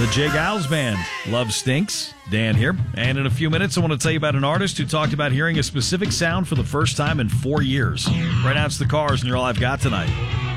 The J. Giles Band. Love Stinks. Dan here. And in a few minutes, I want to tell you about an artist who talked about hearing a specific sound for the first time in 4 years. Right now, it's The Cars, and you're all I've got tonight.